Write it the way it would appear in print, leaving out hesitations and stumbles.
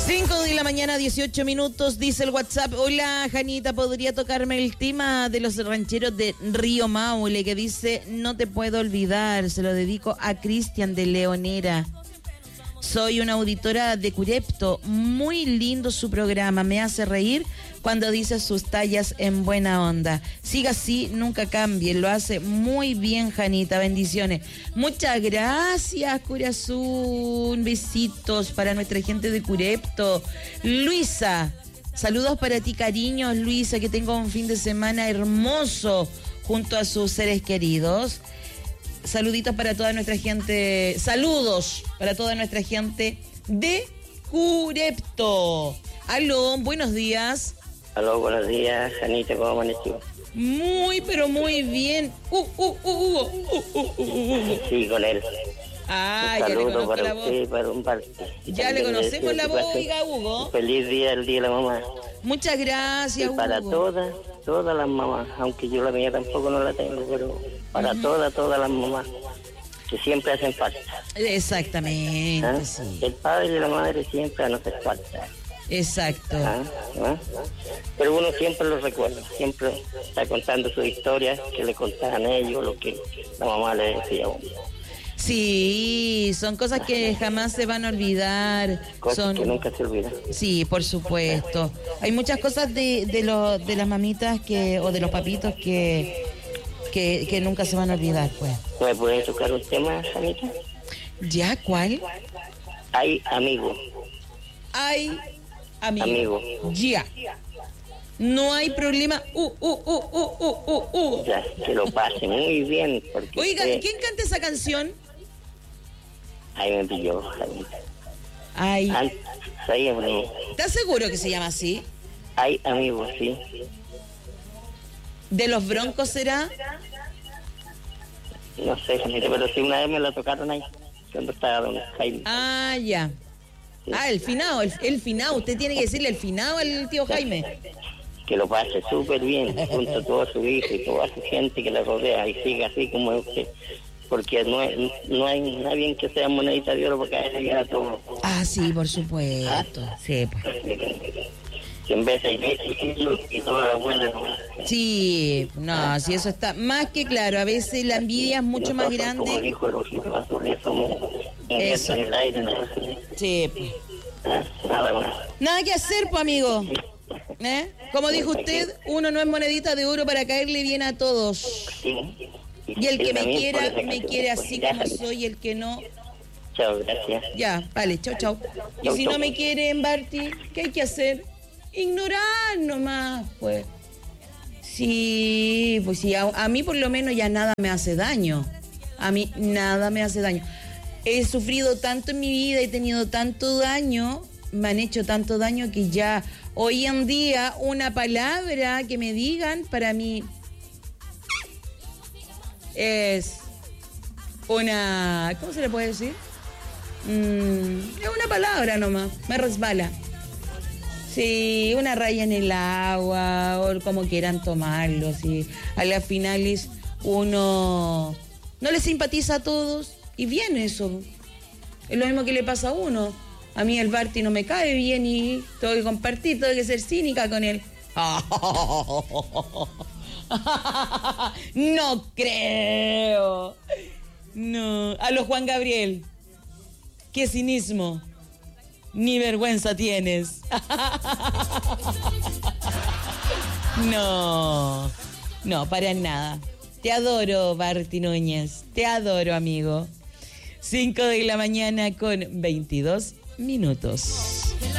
5 de la mañana, 18 minutos, dice el WhatsApp. Hola, Janita, ¿podría tocarme el tema de los rancheros de Río Maule que dice no te puedo olvidar? Se lo dedico a Cristian de Leonera. Soy una auditora de Curepto. Muy lindo su programa. Me hace reír cuando dice sus tallas en buena onda. Siga así, nunca cambie. Lo hace muy bien, Janita. Bendiciones. Muchas gracias, Curazún. Besitos para nuestra gente de Curepto. Luisa, saludos para ti, cariños, Luisa. Que tenga un fin de semana hermoso junto a sus seres queridos. Saluditos para toda nuestra gente, saludos para toda nuestra gente de Curepto. Aló, buenos días. Aló, buenos días, Janita, ¿cómo amaneció? Muy, pero muy bien. Sí, con él. Ah, un saludo ya le conozco para la voz. usted, para un par. Ya le conocemos la voz, oiga, Hugo. Feliz día, el día de la mamá. Muchas gracias, y para Hugo. todas las mamás, aunque yo la mía tampoco no la tengo, pero para todas las mamás que siempre hacen falta. Exactamente, ¿Ah? sí. El padre y la madre siempre nos hacen falta. Exacto. ¿Ah? ¿Ah? Pero uno siempre lo recuerda, siempre está contando sus historias que le contaban ellos, lo que la mamá le decía a uno. Sí, son cosas que jamás se van a olvidar. Cosas que nunca se olvidan. Sí, por supuesto. Hay muchas cosas de las mamitas o de los papitos que nunca se van a olvidar, pues. ¿Me puedes tocar un tema, Janita? ¿Ya? ¿Cuál? Hay amigos. Hay amigos. Ya. No hay problema. Ya, que lo pase muy bien. Porque oiga, ¿quién canta esa canción? Ahí me pilló, Janita. Ay. Hay amigos. ¿Estás seguro que se llama así? Hay amigos, sí. ¿De los Broncos será? No sé, Janita, pero sí una vez me la tocaron ahí, cuando estaba don Jaime. Ah, ya. Ah, el finado, el finado. Usted tiene que decirle el finado al tío Jaime. Que lo pase súper bien, junto a toda su hija y toda su gente que le rodea, y siga así como es usted. Porque no hay nadie que sea monedita de oro para caer a todo. Ah, sí, por supuesto. Sí, pues. Que en vez de y toda la buena. Sí, no, si eso está más que claro. A veces la envidia es mucho más grande. Como dijo los hijos, somos eso. En el aire, ¿no? Sí, pues. Nada más. Nada que hacer, pues, amigo. Como dijo usted, uno no es monedita de oro para caerle bien a todos. Sí. Y el que me quiere así como soy, el que no. Chao, gracias. Ya, vale, chau. Y si no me quieren, Barty, ¿qué hay que hacer? Ignorar nomás, pues. Sí, pues sí, a mí por lo menos ya nada me hace daño. A mí nada me hace daño. He sufrido tanto en mi vida, he tenido tanto daño, me han hecho tanto daño que ya hoy en día una palabra que me digan para mí es una... ¿Cómo se le puede decir? Es una palabra nomás, me resbala. Sí, una raya en el agua, o como quieran tomarlo, sí. A las finales uno no le simpatiza a todos, y bien eso. Es lo mismo que le pasa a uno. A mí el Barty no me cae bien y tengo que compartir, tengo que ser cínica con él. No creo. No. A lo Juan Gabriel. Qué cinismo. Ni vergüenza tienes. No, para nada. Te adoro, Barty Núñez. Te adoro, amigo. 5 de la mañana con 22 minutos.